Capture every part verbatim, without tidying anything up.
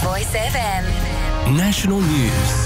Voice F M. National News.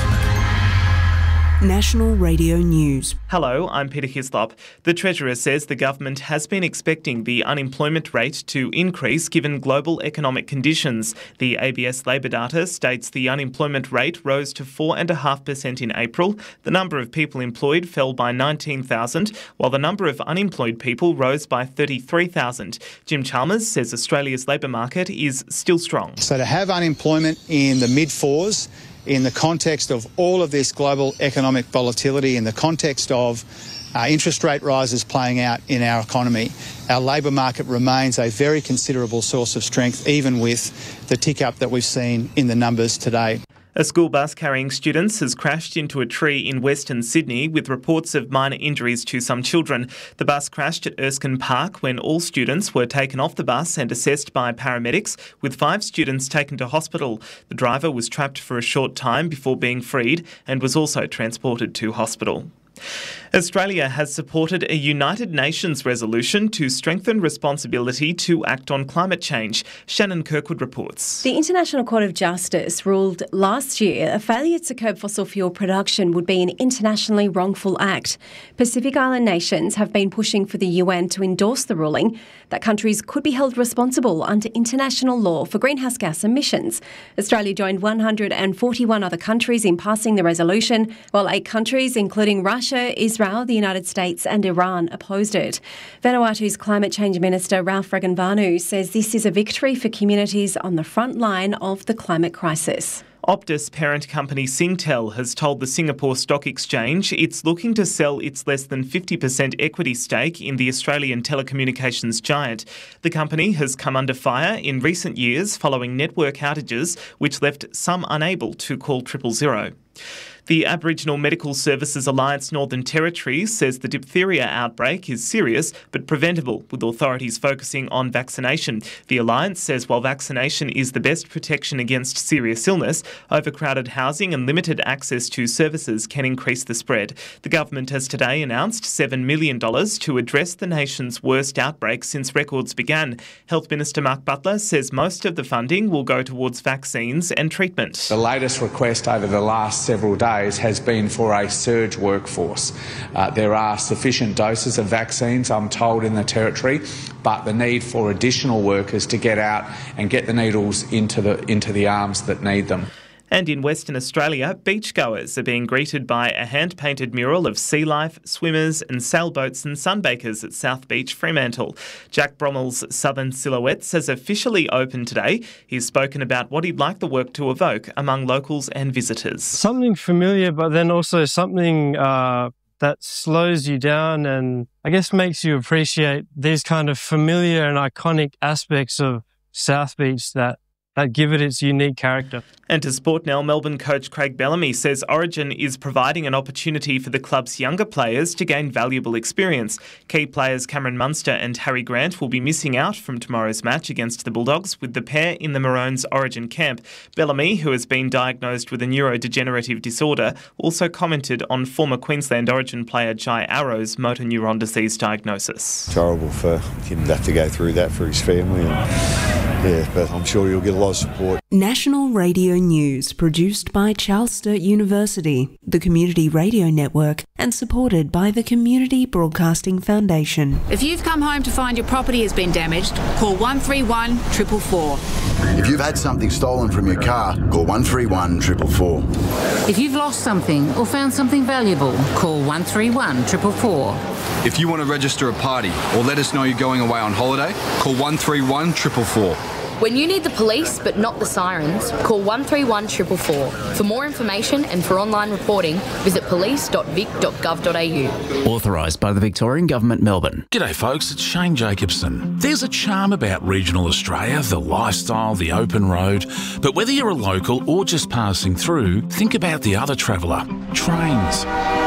National Radio News. Hello, I'm Peter Hislop. The Treasurer says the government has been expecting the unemployment rate to increase given global economic conditions. The A B S labour data states the unemployment rate rose to four point five percent in April. The number of people employed fell by nineteen thousand, while the number of unemployed people rose by thirty-three thousand. Jim Chalmers says Australia's labour market is still strong. So to have unemployment in the mid-fours, in the context of all of this global economic volatility, in the context of uh, interest rate rises playing out in our economy, our labour market remains a very considerable source of strength, even with the tick-up that we've seen in the numbers today. A school bus carrying students has crashed into a tree in Western Sydney with reports of minor injuries to some children. The bus crashed at Erskine Park when all students were taken off the bus and assessed by paramedics, with five students taken to hospital. The driver was trapped for a short time before being freed and was also transported to hospital. Australia has supported a United Nations resolution to strengthen responsibility to act on climate change. Shannon Kirkwood reports. The International Court of Justice ruled last year a failure to curb fossil fuel production would be an internationally wrongful act. Pacific Island nations have been pushing for the U N to endorse the ruling that countries could be held responsible under international law for greenhouse gas emissions. Australia joined one hundred forty-one other countries in passing the resolution, while eight countries, including Russia, Israel, the United States and Iran, opposed it. Vanuatu's Climate Change Minister Ralph Regenvanu says this is a victory for communities on the front line of the climate crisis. Optus parent company Singtel has told the Singapore Stock Exchange it's looking to sell its less than fifty percent equity stake in the Australian telecommunications giant. The company has come under fire in recent years following network outages, which left some unable to call triple zero. The Aboriginal Medical Services Alliance Northern Territory says the diphtheria outbreak is serious but preventable, with authorities focusing on vaccination. The Alliance says while vaccination is the best protection against serious illness, overcrowded housing and limited access to services can increase the spread. The government has today announced seven million dollars to address the nation's worst outbreak since records began. Health Minister Mark Butler says most of the funding will go towards vaccines and treatment. The latest request over the last several days has been for a surge workforce. Uh, there are sufficient doses of vaccines, I'm told, in the Territory, but the need for additional workers to get out and get the needles into the, into the arms that need them. And in Western Australia, beachgoers are being greeted by a hand-painted mural of sea life, swimmers and sailboats and sunbakers at South Beach, Fremantle. Jack Brommel's Southern Silhouettes has officially opened today. He's spoken about what he'd like the work to evoke among locals and visitors. Something familiar, but then also something uh, that slows you down and I guess makes you appreciate these kind of familiar and iconic aspects of South Beach that that give it its unique character. And to sport now, Melbourne coach Craig Bellamy says Origin is providing an opportunity for the club's younger players to gain valuable experience. Key players Cameron Munster and Harry Grant will be missing out from tomorrow's match against the Bulldogs, with the pair in the Maroons' Origin camp. Bellamy, who has been diagnosed with a neurodegenerative disorder, also commented on former Queensland Origin player Jai Arrow's motor neuron disease diagnosis. It's horrible for him to have to go through that for his family. And yeah, but I'm sure you'll get a lot of support. National Radio News, produced by Charles Sturt University, the Community Radio Network, and supported by the Community Broadcasting Foundation. If you've come home to find your property has been damaged, call one three one, four four four. If you've had something stolen from your car, call one three one, four four four. If you've lost something or found something valuable, call one three one, four four four. If you want to register a party or let us know you're going away on holiday, call one three one, four four four. When you need the police but not the sirens, call one three one, four four four. For more information and for online reporting, visit police dot vic dot gov dot a u. Authorised by the Victorian Government, Melbourne. G'day folks, it's Shane Jacobson. There's a charm about regional Australia, the lifestyle, the open road. But whether you're a local or just passing through, think about the other traveller, trains.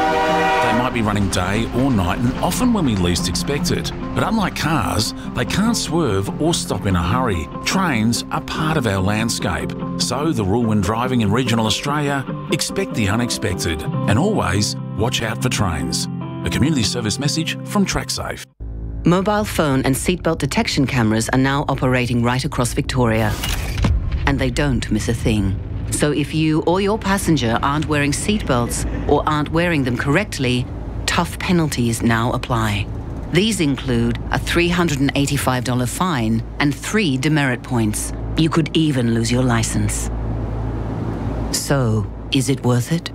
They might be running day or night and often when we least expect it. But unlike cars, they can't swerve or stop in a hurry. Trains are part of our landscape. So the rule when driving in regional Australia, expect the unexpected and always watch out for trains. A community service message from TrackSafe. Mobile phone and seatbelt detection cameras are now operating right across Victoria. and they don't miss a thing. So if you or your passenger aren't wearing seatbelts or aren't wearing them correctly, tough penalties now apply. These include a three hundred eighty-five dollars fine and three demerit points. You could even lose your license. So, is it worth it?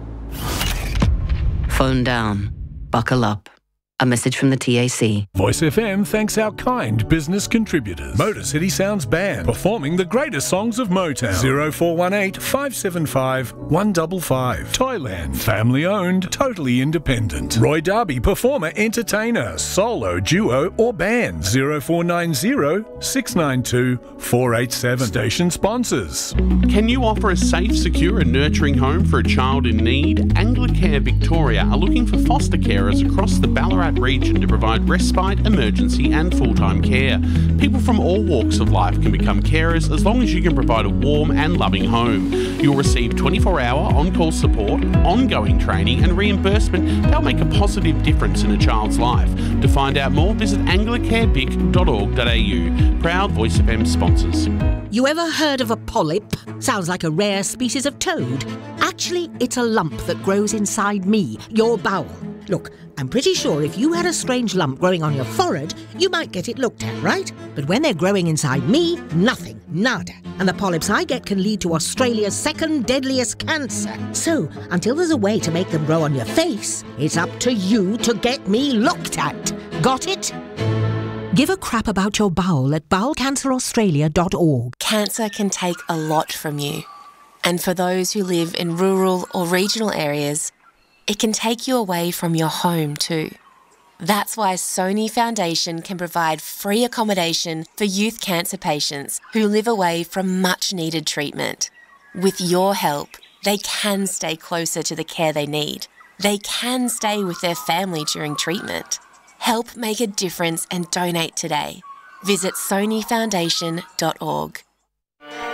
Phone down. Buckle up. A message from the T A C. Voice F M thanks our kind business contributors. Motor City Sounds Band, performing the greatest songs of Motown. zero four one eight, five seven five, one five five. Thailand, family owned, totally independent. Roy Darby, performer, entertainer, solo, duo or band. zero four nine zero, six nine two, four eight seven. Station sponsors. Can you offer a safe, secure and nurturing home for a child in need? Anglicare Victoria are looking for foster carers across the Ballarat region to provide respite, emergency and full-time care. People from all walks of life can become carers as long as you can provide a warm and loving home. You'll receive twenty-four hour on-call support, ongoing training and reimbursement that'll make a positive difference in a child's life. To find out more, visit anglicare vic dot org dot a u. Proud Voice F M sponsors. You ever heard of a polyp? Sounds like a rare species of toad. Actually, it's a lump that grows inside me, your bowel. Look, I'm pretty sure if you had a strange lump growing on your forehead, you might get it looked at, right? But when they're growing inside me, nothing, nada. And the polyps I get can lead to Australia's second deadliest cancer. So, until there's a way to make them grow on your face, it's up to you to get me looked at. Got it? Give a crap about your bowel at bowel cancer australia dot org. Cancer can take a lot from you. And for those who live in rural or regional areas, it can take you away from your home too. That's why Sony Foundation can provide free accommodation for youth cancer patients who live away from much needed treatment. With your help, they can stay closer to the care they need. They can stay with their family during treatment. Help make a difference and donate today. Visit sony foundation dot org.